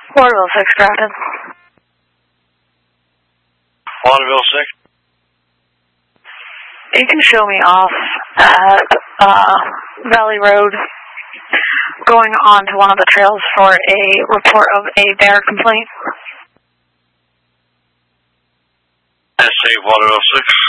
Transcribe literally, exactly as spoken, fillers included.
Waterville six, Grafton. Waterville six. You can show me off at uh, Valley Road, going on to one of the trails for a report of a bear complaint. S A Waterville six.